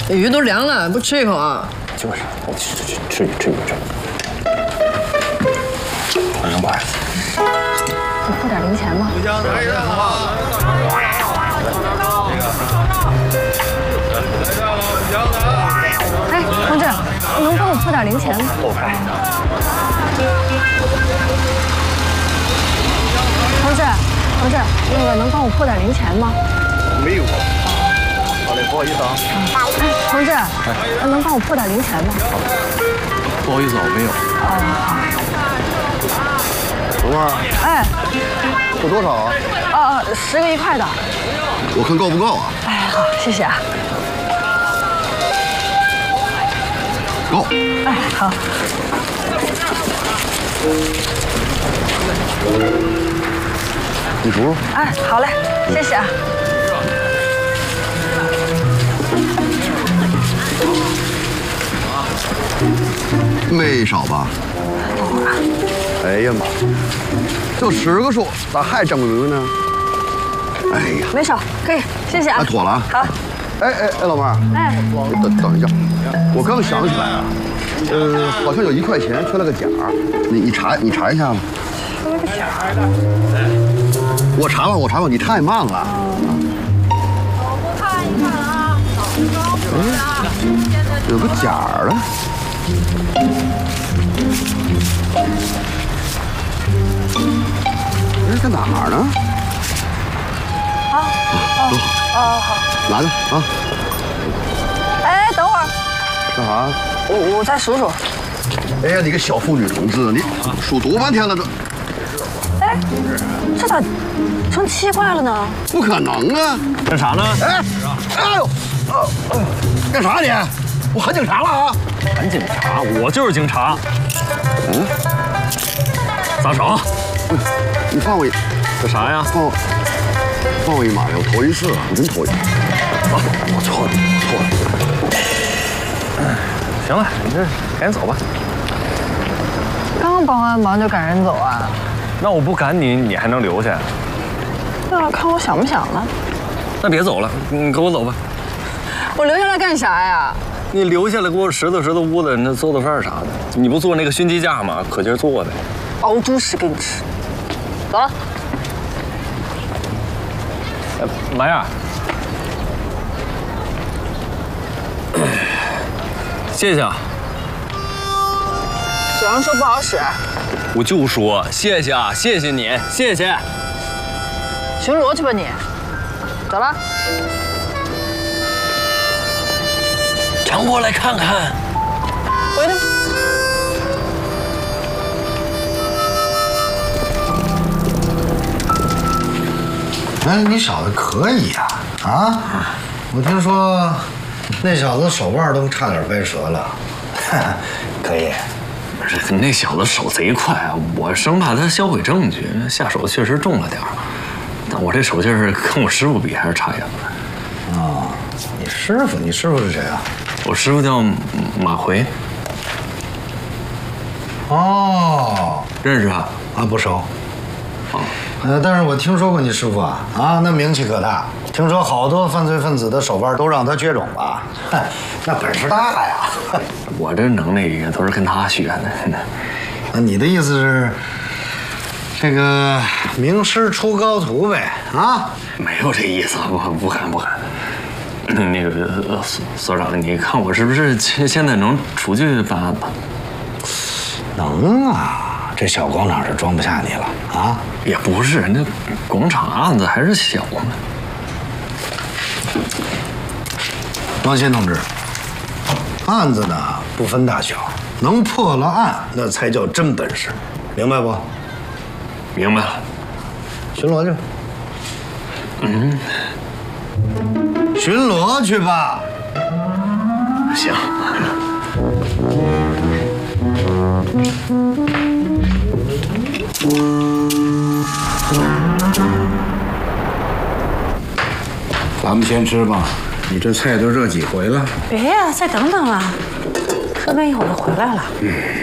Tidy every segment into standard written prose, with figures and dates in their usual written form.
鱼都凉了，不吃一口啊？ 就是，吃。晚上不爱。 你付点零钱吗？哎，同志，能帮我付点零钱吗？同志，那个能帮我付点零钱吗？ 没有。好嘞，不好意思啊。 哎，同志，能帮我付点零钱吗？ 不好意思，我没有。 好。 蓉儿。 哎。 付多少啊 ？10个1块的。 我看够不够啊？ 哎，好，谢谢啊。 够。 哎，好。 你数数。 哎，好嘞，谢谢啊。 没少吧？哎呀妈，就10个数，咋还整鱼呢？哎呀， 没少，可以，谢谢啊。 那妥了啊。 好。 哎，老妹儿。 哎。 等一下，我刚想起来啊，好像有1块钱缺了个角儿，你查一下吧。 缺了个角儿。 我查吧，你太慢了。 我看一看啊。 有个角儿了。这是在哪儿呢？ 好。 拿着啊。 哎，等会儿。 干啥？ 我再数数。 哎呀，你个小妇女同志，你数多半天了这。 哎，这咋成7块了呢？ 不可能啊！ 干啥呢？ 哎呦，干啥你？我喊警察了啊！ 喊警察？我就是警察。撒手！ 你放我一， 干啥呀？ 放我一马呀！我头一次，我真头一次。我错了。 行了，你这赶紧走吧。 刚帮完忙就赶人走啊？ 那我不赶你，你还能留下？ 那看我想不想了。 那别走了，你跟我走吧。 我留下来干啥呀？ 你留下来给我拾掇屋子，那做饭啥的。你不做那个熏鸡架吗？可劲儿做的。 熬猪食给你吃。走了。 马燕，谢谢啊。 嘴上说不好使。 我就说谢谢啊，谢谢你，谢谢。 巡逻去吧你。走了。 常过来看看。 回去。 哎，你小子可以呀！啊，我听说那小子手腕都差点掰折了，可以。 那小子手贼快啊，我生怕他销毁证据，下手确实重了点儿。但我这手劲儿跟我师傅比还是差远了。 哦，你师傅是谁啊？ 我师傅叫马回。 哦， 认识啊？ 啊，不熟。 哦。 但是我听说过你师傅啊，那名气可大。听说好多犯罪分子的手腕都让他绝种了，那本事大呀！ 我这能耐也都是跟他学的。 那你的意思是，这个名师出高徒呗？啊？ 没有这意思，不敢。那个所长，你看我是不是现在能出去办案吧？ 能啊。这小广场是装不下你了啊！ 也不是，那广场案子还是小嘛。 放心，同志，案子呢不分大小，能破了案那才叫真本事，明白不？ 明白了。 巡逻去吧。巡逻去吧。 行。 咱们先吃吧，你这菜都热几回了？ 别呀，再等等啊，说不定一会儿就回来了。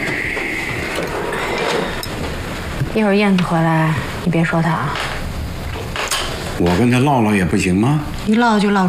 一会儿燕子回来，你别说他啊。 我跟他唠唠也不行吗？ 一唠就唠